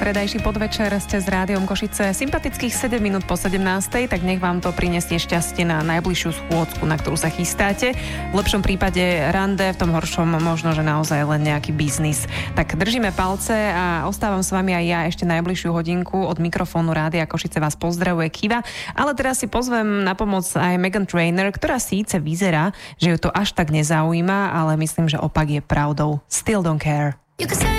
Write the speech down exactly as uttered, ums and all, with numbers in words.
stredajší podvečer, ste s Rádiom Košice sympatických sedem minút po sedemnástej, tak nech vám to prinesie šťastie na najbližšiu schôdzku, na ktorú sa chystáte. V lepšom prípade rande, v tom horšom možno, že naozaj len nejaký biznis. Tak držíme palce a ostávam s vami aj ja ešte najbližšiu hodinku. Od mikrofónu Rádia Košice vás pozdravuje Kiva, ale teraz si pozvem na pomoc aj Meghan Trainor, ktorá síce vyzerá, že ju to až tak nezaujíma, ale myslím, že opak je pravdou. Still don't care.